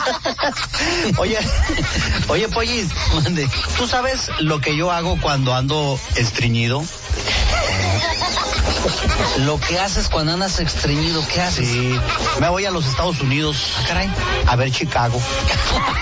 Oye, Pollis, ¿tú sabes lo que yo hago cuando ando estreñido? Lo que haces cuando andas estreñido, ¿qué haces? Sí, me voy a los Estados Unidos. Ah, caray. A ver Chicago.